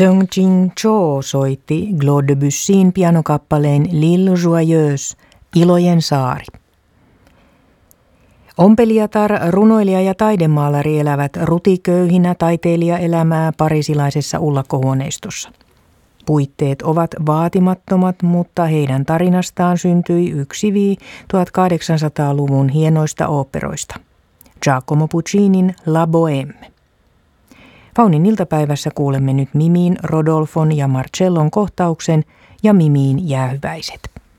Seung Jin Cho soitti Claude Debussyn pianokappaleen L'Île Joyeuse, Ilojen saari. Ompelijatar, runoilija ja taidemaalari elävät rutiköyhinä taiteilijaelämää parisilaisessa ullakkohuoneistossa. Puitteet ovat vaatimattomat, mutta heidän tarinastaan syntyi yksi 1800-luvun hienoista oopperoista. Giacomo Puccinin La Bohème. Faunin iltapäivässä kuulemme nyt Mimiin, Rodolfon ja Marcellon kohtauksen ja Mimiin jäähyväiset.